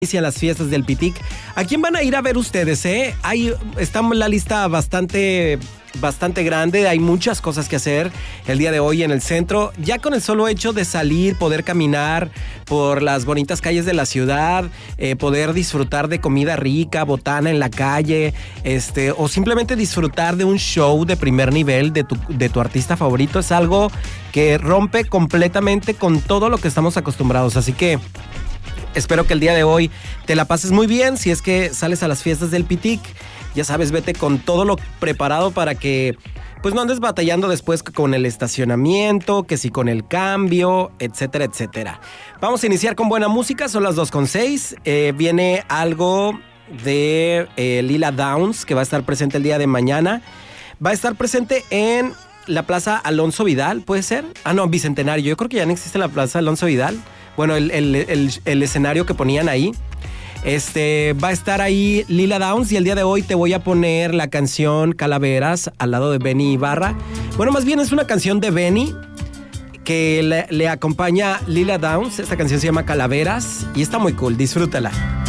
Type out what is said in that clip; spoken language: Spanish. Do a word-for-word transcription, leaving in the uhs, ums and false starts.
Inician las fiestas del Pitic. ¿A quién van a ir a ver ustedes, eh? Hay, está la lista bastante, bastante grande. Hay muchas cosas que hacer el día de hoy en el centro. Ya con el solo hecho de salir, poder caminar por las bonitas calles de la ciudad, eh, poder disfrutar de comida rica, botana en la calle, este, o simplemente disfrutar de un show de primer nivel de tu, de tu artista favorito, es algo que rompe completamente con todo lo que estamos acostumbrados. Así que espero que el día de hoy te la pases muy bien. Si es que sales a las fiestas del Pitic, ya sabes, vete con todo lo preparado para que pues no andes batallando después con el estacionamiento, que si con el cambio, etcétera, etcétera. Vamos a iniciar con buena música, son las dos con seis. Eh, viene algo de eh, Lila Downs, que va a estar presente el día de mañana. Va a estar presente en la Plaza Alonso Vidal, ¿puede ser? Ah, no, Bicentenario. Yo creo que ya no existe la Plaza Alonso Vidal. Bueno, el, el, el, el escenario que ponían ahí. Este, va a estar ahí Lila Downs y el día de hoy te voy a poner la canción Calaveras al lado de Benny Ibarra. Bueno, más bien es una canción de Benny que le, le acompaña Lila Downs. Esta canción se llama Calaveras y está muy cool, disfrútala.